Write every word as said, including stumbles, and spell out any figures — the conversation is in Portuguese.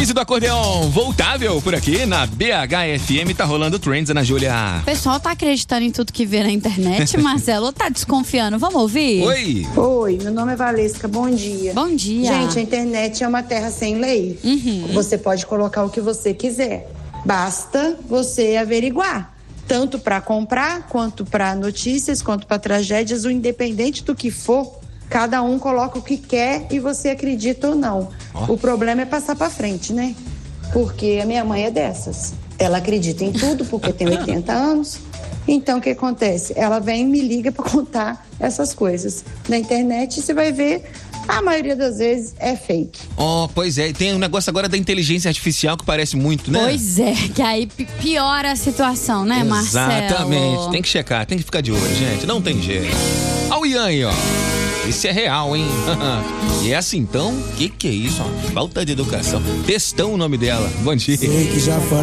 Denise do Acordeon, voltável por aqui na B H F M, tá rolando Trends, Ana Júlia. O pessoal tá acreditando em tudo que vê na internet, Marcelo, ou tá desconfiando? Vamos ouvir? Oi. Oi, meu nome é Valesca, bom dia. Bom dia. Gente, a internet é uma terra sem lei. Uhum. Você pode colocar o que você quiser. Basta você averiguar. Tanto para comprar, quanto para notícias, quanto para tragédias, o independente do que for, cada um coloca o que quer e você acredita ou não. Oh. O problema é passar para frente, né? Porque a minha mãe é dessas. Ela acredita em tudo porque tem oitenta anos. Então, o que acontece? Ela vem e me liga para contar essas coisas. Na internet, você vai ver, a maioria das vezes é fake. Oh, pois é. Tem um negócio agora da inteligência artificial que parece muito, né? Pois é, que aí piora a situação, né, Marcelo? Exatamente. Tem que checar, tem que ficar de olho, gente. Não tem jeito. Olha o Ian aí, ó. Esse é real, hein? E é assim, então? Que que é isso? Ó? Falta de educação. Textão o nome dela. Bom dia. Sei que já